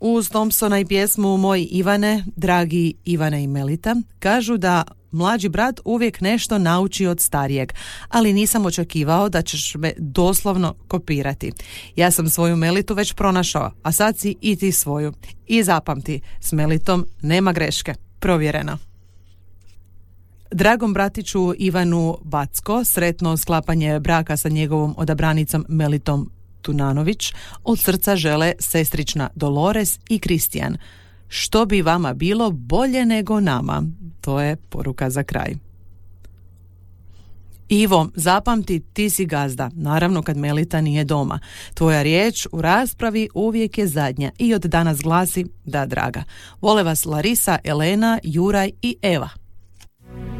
Uz Thompsona i pjesmu Moj Ivane, dragi Ivane i Melita, kažu da mlađi brat uvijek nešto nauči od starijeg, ali nisam očekivao da ćeš me doslovno kopirati. Ja sam svoju Melitu već pronašao, a sad si i ti svoju. I zapamti, s Melitom nema greške. Provjereno. Dragom bratiću Ivanu Backo sretno sklapanje braka sa njegovom odabranicom Melitom Tunanović od srca žele sestrična Dolores i Kristijan. Što bi vama bilo bolje nego nama? To je poruka za kraj. Ivo, zapamti, ti si gazda, naravno kad Melita nije doma. Tvoja riječ u raspravi uvijek je zadnja i od danas glasi da draga. Vole vas Larisa, Elena, Juraj i Eva.